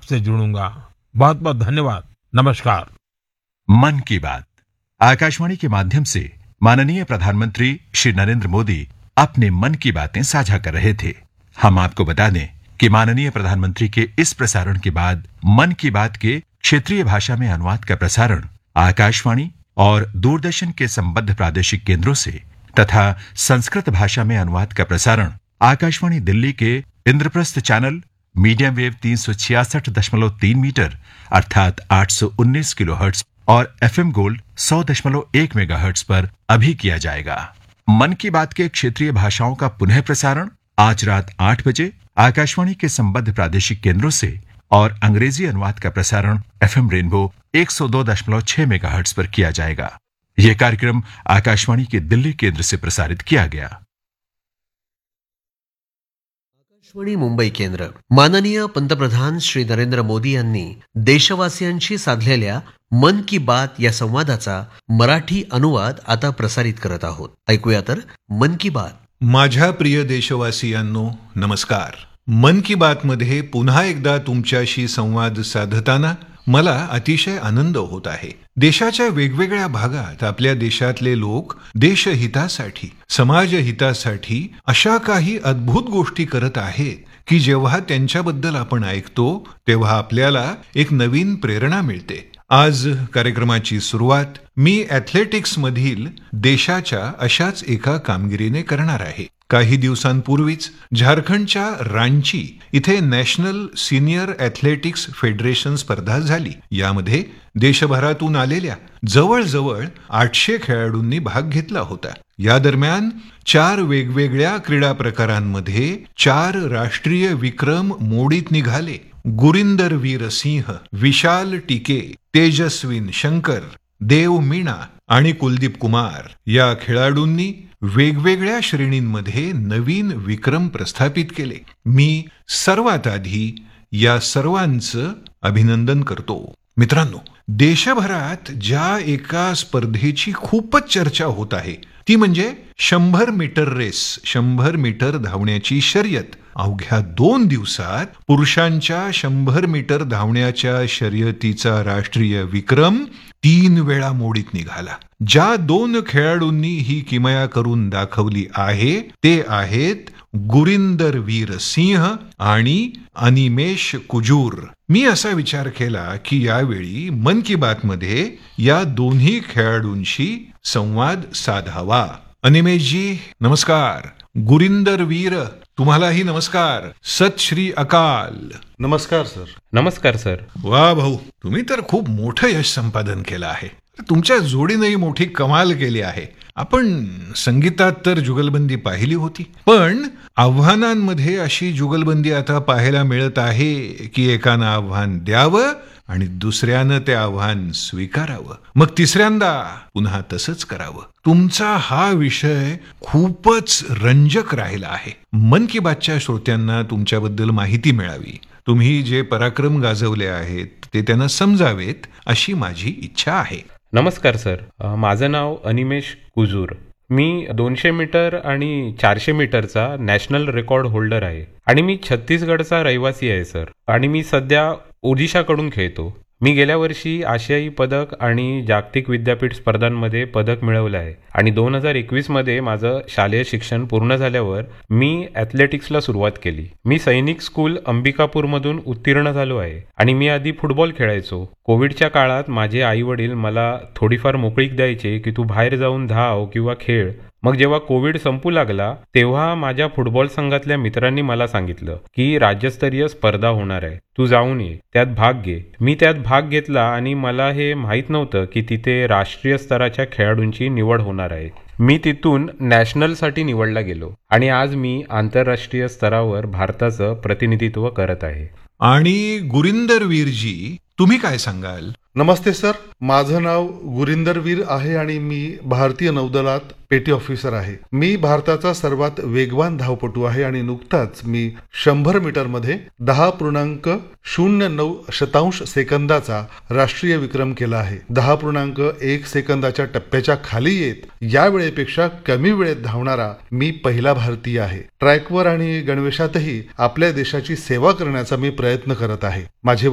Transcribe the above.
आपसे जुड़ूंगा। बहुत बहुत धन्यवाद। नमस्कार। मन की बात आकाशवाणी के माध्यम से माननीय प्रधानमंत्री श्री नरेंद्र मोदी अपने मन की बातें साझा कर रहे थे। हम आपको बता दें कि माननीय प्रधानमंत्री के इस प्रसारण के बाद मन की बात के क्षेत्रीय भाषा में अनुवाद का प्रसारण आकाशवाणी और दूरदर्शन के संबद्ध प्रादेशिक केंद्रों से तथा संस्कृत भाषा में अनुवाद का प्रसारण आकाशवाणी दिल्ली के Indraprastha channel medium wave 366.3 metre अर्थात 819 किलोहर्ट्ज और एफएम गोल्ड 100.1 मेगाहर्ट्ज पर अभी किया जाएगा। मन की बात के क्षेत्रीय भाषाओं का पुनः प्रसारण आज रात 8 बजे आकाशवाणी के संबद्ध प्रादेशिक केंद्रों से और अंग्रेजी अनुवाद का प्रसारण एफएम रेनबो 102.6 मेगाहर्ट्ज पर किया जाएगा। यह कार्यक्रम आकाशवाणी के दिल्ली केंद्र से प्रसारित किया गया। आकाशवाणी मुंबई केंद्र। माननीय पंतप्रधान श्री नरेंद्र मोदी यांनी देशवासियांशी साधलेल्या मन की बात या संवादाचा मराठी अनुवाद आता प्रसारित करत आहोत। ऐकूया तर मन की बात। माझ्या प्रिय देशवासियांनो नमस्कार। मन की बात मध्ये पुन्हा एकदा तुमच्याशी संवाद साधताना मला अतिशय आनंद होत आहे। देशाच्या वेगवेगळ्या भागात आपल्या देशातले लोक देशहितासाठी समाजहितासाठी अशा काही अद्भुत गोष्टी करत आहेत की जेव्हा त्यांच्याबद्दल आपण ऐकतो तेव्हा आपल्याला एक नवीन प्रेरणा मिळते। आज कार्यक्रमाची सुरुवात मी ॲथलेटिक्स मधील देशाच्या अशाच एका कामगिरीने करणार आहे। काही दिवसांपूर्वीच झारखंडच्या रांची इथे नॅशनल सिनियर ॲथलेटिक्स फेडरेशन स्पर्धा झाली। यामध्ये देशभरातून आलेल्या जवळजवळ 800 खेळाडूंनी भाग घेतला होता। या दरम्यान 4 वेगवेगळ्या क्रीडा प्रकारांमध्ये 4 राष्ट्रीय विक्रम मोडीत निघाले। गुरिंदर वीर सिंह, विशाल टिके, तेजस्विन शंकर, देव मीणा आणि कुलदीप कुमार या खेळाडूंनी वेगवेगळ्या श्रेणींमध्ये नवीन विक्रम प्रस्थापित केले। मी सर्वात आधी या सर्वांचं अभिनंदन करतो। मित्रांनो, देशभरात ज्या एका स्पर्धेची खूपच चर्चा होत आहे ती म्हणजे 100 मीटर रेस, 100 मीटर धावण्याची शर्यत। अवघ्या 2 दिवसात पुरुषांच्या 100 मीटर धावण्याच्या शर्यतीचा राष्ट्रीय विक्रम 3 वेळा मोडीत निघाला। ज्या 2 खेळाडूंनी ही किमया करून दाखवली आहे ते आहेत गुरिंदर वीर सिंह आणि अनिमेश कुजूर। मी असा विचार केला की यावेळी मन की बात मध्ये या दोन्ही खेळाडूंशी संवाद साधावा। अनिमेशजी नमस्कार। गुरिंदर वीर तुम्हालाही नमस्कार। सत श्री अकाल। नमस्कार सर। नमस्कार सर। वा भाऊ, तुम्ही तर खूप मोठं यश संपादन केलं आहे। तुमच्या जोडीनेही मोठी कमाल केली आहे। आपण संगीतात तर जुगलबंदी पाहिली होती, पण आव्हानांमध्ये अशी जुगलबंदी आता पाहायला मिळत आहे की एकानं आव्हान द्यावं आणि दुसऱ्यानं ते आव्हान स्वीकारावं, मग तिसऱ्यांदा पुन्हा तसंच करावं। तुमचा हा विषय खूपच रंजक राहिला आहे। मन की बातच्या श्रोत्यांना तुमच्याबद्दल माहिती मिळावी, तुम्ही जे पराक्रम गाजवले आहेत ते त्यांना समजावेत अशी माझी इच्छा आहे। नमस्कार सर, माझं नाव अनिमेश कुजूर। मी 200 मीटर आणि 400 मीटरचा नॅशनल रेकॉर्ड होल्डर आहे आणि मी छत्तीसगडचा रहिवासी आहे सर, आणि मी सध्या ओडिशाकडून खेळतो। मी गेल्या वर्षी आशियाई पदक आणि जागतिक विद्यापीठ स्पर्धांमध्ये पदक मिळवलं आहे आणि 2021 मध्ये माझं शालेय शिक्षण पूर्ण झाल्यावर मी ॲथलेटिक्सला सुरुवात केली। मी सैनिक स्कूल अंबिकापूरमधून उत्तीर्ण झालो आहे आणि मी आधी फुटबॉल खेळायचो। कोविडच्या काळात माझे आई वडील मला थोडीफार मोकळीक द्यायचे की तू बाहेर जाऊन धाव किंवा खेळ। मग जेव्हा कोविड संपू लागला तेव्हा माझ्या फुटबॉल संघातल्या मित्रांनी मला सांगितलं की राज्यस्तरीय स्पर्धा होणार आहे, तू जाऊन ये, त्यात भाग घे। मी त्यात भाग घेतला आणि मला हे माहीत नव्हतं की तिथे राष्ट्रीय स्तराच्या खेळाडूंची निवड होणार आहे। मी तिथून नॅशनलसाठी निवडला गेलो आणि आज मी आंतरराष्ट्रीय स्तरावर भारताचं प्रतिनिधित्व करत आहे। आणि गुरिंदर वीरजी तुम्ही काय सांगाल? नमस्ते सर, माझं नाव गुरिंदर वीर आहे आणि मी भारतीय नौदलात पेटी ऑफिसर आहे। मी भारताचा सर्वात वेगवान धावपटू आहे आणि नुकताच मी 100 मीटरमध्ये 10.09 सेकंदाचा राष्ट्रीय विक्रम केला आहे। 10.1 सेकंदाच्या टप्प्याच्या खाली येत या वेळेपेक्षा कमी वेळेत धावणारा मी पहिला भारतीय आहे। ट्रॅकवर आणि गणवेशातही आपल्या देशाची सेवा करण्याचा मी प्रयत्न करत आहे। माझे